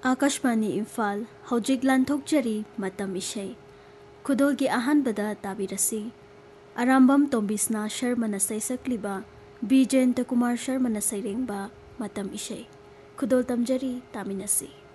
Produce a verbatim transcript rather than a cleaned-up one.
आकाशवाणी इम्फाल हौजिक लांथोकजरी मतम इशै खुदोलगी अहानबदा ताबिरसी अरामबम तोम्बिसना शर्मना सैसक्लिबा बी जयंत कुमार शर्मना सैरेंबा मतम इशै खुदोल तमजरी तामिनसी।